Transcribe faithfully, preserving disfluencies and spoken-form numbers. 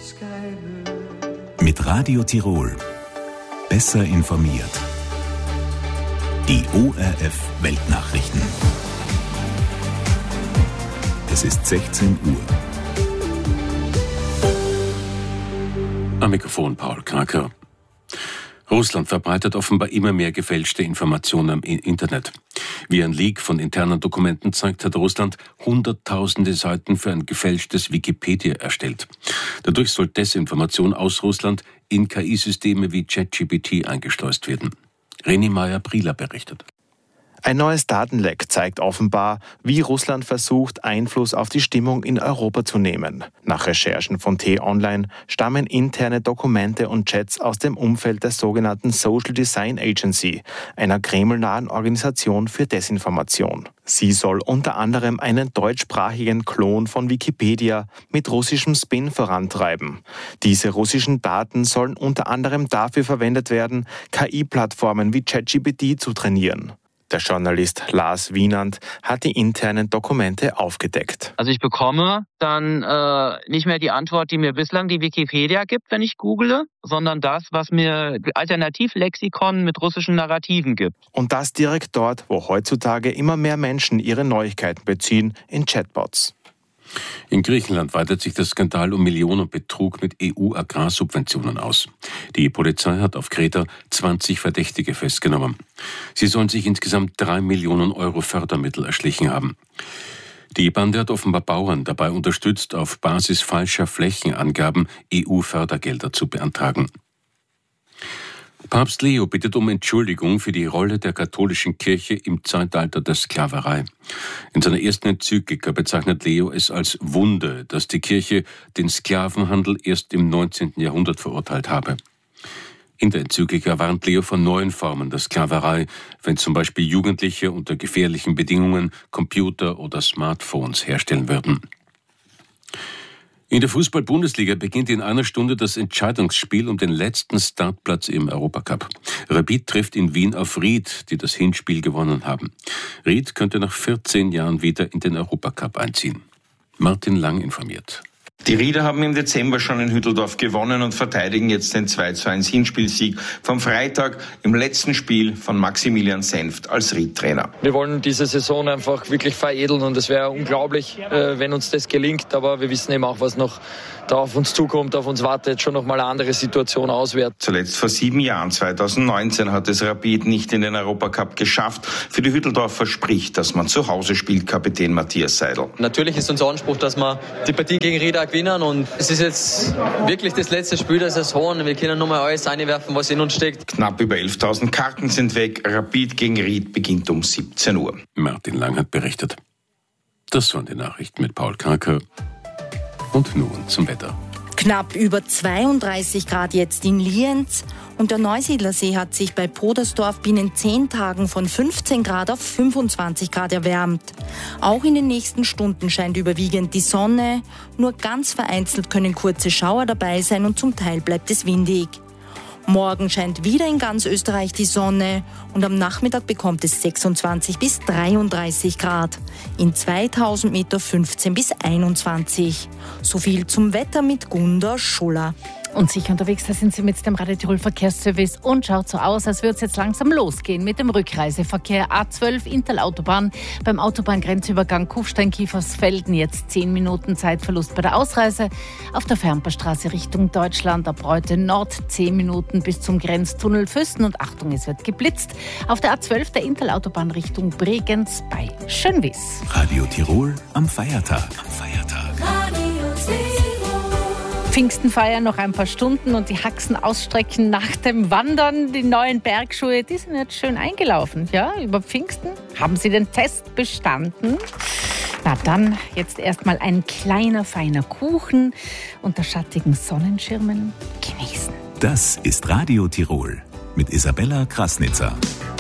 Mit Radio Tirol. Besser informiert. Die O R F Weltnachrichten. Es ist sechzehn Uhr. Am Mikrofon Paul Kraker. Russland verbreitet offenbar immer mehr gefälschte Informationen im Internet. Wie ein Leak von internen Dokumenten zeigt, hat Russland hunderttausende Seiten für ein gefälschtes Wikipedia erstellt. Dadurch soll Desinformation aus Russland in K I-Systeme wie ChatGPT eingeschleust werden. René Meyer-Prieler berichtet. Ein neues Datenleck zeigt offenbar, wie Russland versucht, Einfluss auf die Stimmung in Europa zu nehmen. Nach Recherchen von T-Online stammen interne Dokumente und Chats aus dem Umfeld der sogenannten Social Design Agency, einer kremlnahen Organisation für Desinformation. Sie soll unter anderem einen deutschsprachigen Klon von Wikipedia mit russischem Spin vorantreiben. Diese russischen Daten sollen unter anderem dafür verwendet werden, K I-Plattformen wie ChatGPT zu trainieren. Der Journalist Lars Wienand hat die internen Dokumente aufgedeckt. Also ich bekomme dann äh, nicht mehr die Antwort, die mir bislang die Wikipedia gibt, wenn ich google, sondern das, was mir Alternativlexikon mit russischen Narrativen gibt. Und das direkt dort, wo heutzutage immer mehr Menschen ihre Neuigkeiten beziehen, in Chatbots. In Griechenland weitet sich der Skandal um Millionenbetrug mit E U-Agrarsubventionen aus. Die Polizei hat auf Kreta zwanzig Verdächtige festgenommen. Sie sollen sich insgesamt drei Millionen Euro Fördermittel erschlichen haben. Die Bande hat offenbar Bauern dabei unterstützt, auf Basis falscher Flächenangaben E U-Fördergelder zu beantragen. Papst Leo bittet um Entschuldigung für die Rolle der katholischen Kirche im Zeitalter der Sklaverei. In seiner ersten Enzyklika bezeichnet Leo es als Wunde, dass die Kirche den Sklavenhandel erst im neunzehnten Jahrhundert verurteilt habe. In der Enzyklika warnt Leo vor neuen Formen der Sklaverei, wenn zum Beispiel Jugendliche unter gefährlichen Bedingungen Computer oder Smartphones herstellen würden. In der Fußball-Bundesliga beginnt in einer Stunde das Entscheidungsspiel um den letzten Startplatz im Europacup. Rapid trifft in Wien auf Ried, die das Hinspiel gewonnen haben. Ried könnte nach vierzehn Jahren wieder in den Europacup einziehen. Martin Lang informiert. Die Rieder haben im Dezember schon in Hütteldorf gewonnen und verteidigen jetzt den zwei zu eins Hinspielsieg vom Freitag im letzten Spiel von Maximilian Senft als Ried-Trainer. Wir wollen diese Saison einfach wirklich veredeln und es wäre unglaublich, wenn uns das gelingt, aber wir wissen eben auch, was noch da auf uns zukommt. Auf uns wartet schon noch mal eine andere Situation auswärts. Zuletzt vor sieben Jahren, zweitausendneunzehn, hat es Rapid nicht in den Europacup geschafft. Für die Hütteldorfer spricht, dass man zu Hause spielt, Kapitän Matthias Seidel. Natürlich ist unser Anspruch, dass wir die Partie gegen Ried gewinnen und es ist jetzt wirklich das letzte Spiel der Saison. Wir können nochmal alles einwerfen, was in uns steckt. Knapp über elftausend Karten sind weg. Rapid gegen Ried beginnt um siebzehn Uhr. Martin Lang hat berichtet. Das waren die Nachrichten mit Paul Kraker. Und nun zum Wetter. Knapp über zweiunddreißig Grad jetzt in Lienz und der Neusiedlersee hat sich bei Podersdorf binnen zehn Tagen von fünfzehn Grad auf fünfundzwanzig Grad erwärmt. Auch in den nächsten Stunden scheint überwiegend die Sonne, nur ganz vereinzelt können kurze Schauer dabei sein und zum Teil bleibt es windig. Morgen scheint wieder in ganz Österreich die Sonne und am Nachmittag bekommt es sechsundzwanzig bis dreiunddreißig Grad. In zweitausend Meter fünfzehn bis einundzwanzig. So viel zum Wetter mit Gunda Schuller. Und sicher unterwegs, da sind Sie mit dem Radio Tirol Verkehrsservice und schaut so aus, als würde es jetzt langsam losgehen mit dem Rückreiseverkehr. A zwölf Intel-Autobahn beim Autobahngrenzübergang Kufstein-Kiefersfelden jetzt zehn Minuten Zeitverlust bei der Ausreise. Auf der Fernbahnstraße Richtung Deutschland ab Reute Nord zehn Minuten bis zum Grenztunnel Füssen und Achtung, es wird geblitzt. Auf der A zwölf der Intel-Autobahn Richtung Bregenz bei Schönwies. Radio Tirol am Feiertag. Am Feiertag. Radio Pfingstenfeier noch ein paar Stunden und die Haxen ausstrecken nach dem Wandern. Die neuen Bergschuhe, die sind jetzt schön eingelaufen. Ja, über Pfingsten haben Sie den Test bestanden. Na dann, jetzt erstmal ein kleiner, feiner Kuchen unter schattigen Sonnenschirmen genießen. Das ist Radio Tirol mit Isabella Krasnitzer.